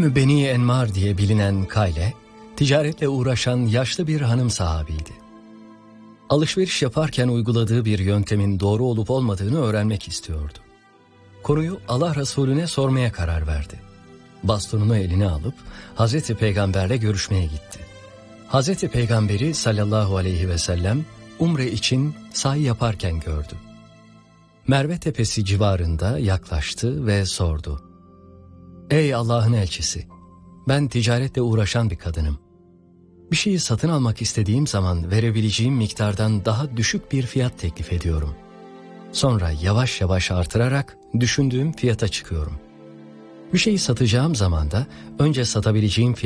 Ümmü Beni Enmar diye bilinen Kayle, ticaretle uğraşan yaşlı bir hanım sahibiydi. Alışveriş yaparken uyguladığı bir yöntemin doğru olup olmadığını öğrenmek istiyordu. Konuyu Allah Resulüne sormaya karar verdi. Bastonunu eline alıp Hazreti Peygamberle görüşmeye gitti. Hazreti Peygamberi sallallahu aleyhi ve sellem umre için sa'i yaparken gördü. Merve Tepesi civarında yaklaştı ve sordu. Ey Allah'ın elçisi, ben ticaretle uğraşan bir kadınım. Bir şeyi satın almak istediğim zaman verebileceğim miktardan daha düşük bir fiyat teklif ediyorum. Sonra yavaş yavaş artırarak düşündüğüm fiyata çıkıyorum. Bir şeyi satacağım zaman da önce satabileceğim